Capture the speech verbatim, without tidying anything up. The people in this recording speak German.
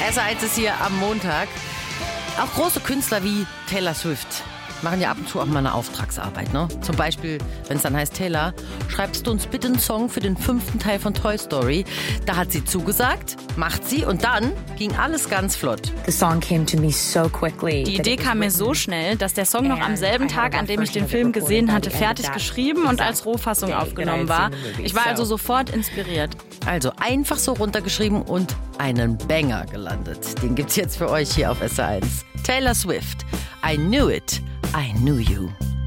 S eins ist hier am Montag. Auch große Künstler wie Taylor Swift machen ja ab und zu auch mal eine Auftragsarbeit, ne? Zum Beispiel, wenn es dann heißt, Taylor, schreibst du uns bitte einen Song für den fünften Teil von Toy Story? Da hat sie zugesagt, macht sie und dann ging alles ganz flott. The song came to me so quickly. Die Idee kam mir so schnell, dass der Song noch am selben Tag, an dem ich den Film gesehen hatte, fertig geschrieben und als Rohfassung aufgenommen war. Ich war also sofort inspiriert. Also einfach so runtergeschrieben und einen Banger gelandet. Den gibt's jetzt für euch hier auf S eins. Taylor Swift, I Knew It, I Knew You.